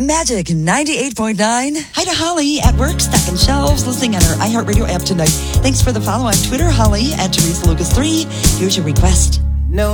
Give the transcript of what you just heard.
Magic 98.9. Hi to Holly at work, stacking shelves, listening on her iHeartRadio app tonight. Thanks for the follow on Twitter, Holly at Teresa Lucas 3. Here's your request.